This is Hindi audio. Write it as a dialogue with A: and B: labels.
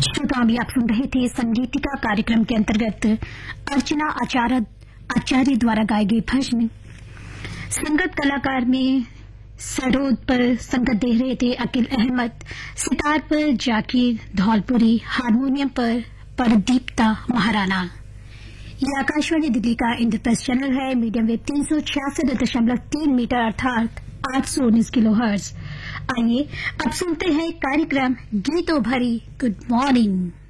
A: श्रोता भी आप सुन रहे थे संगीतिका कार्यक्रम के अंतर्गत अर्चना आचार्य द्वारा गाए गए भजन। संगत कलाकार में सरोद पर संगत दे रहे थे अकील अहमद, सितार पर जाकिर धौलपुरी, हारमोनियम पर परदीप्ता महाराणा। ये आकाशवाणी दिल्ली का इंद्रप्रस्थ चैनल है। मीडियम वेव 366.3 मीटर अर्थात 819 किलोहर्ट्ज। आइए अब सुनते हैं कार्यक्रम गीतों भरी गुड मॉर्निंग।